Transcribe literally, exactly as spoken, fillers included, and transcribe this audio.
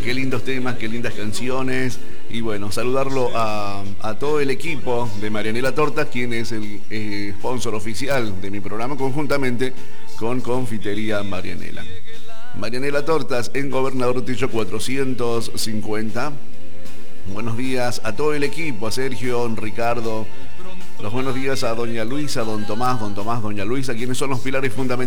Qué lindos temas, qué lindas canciones. Y bueno, saludarlo a, a todo el equipo de Marianela Tortas, quien es el eh, sponsor oficial de mi programa, conjuntamente con Confitería Marianela. Marianela Tortas en Gobernador Utillo cuatrocientos cincuenta. Buenos días a todo el equipo, a Sergio, Ricardo. Los buenos días a doña Luisa, don Tomás, don Tomás, doña Luisa, quienes son los pilares fundamentales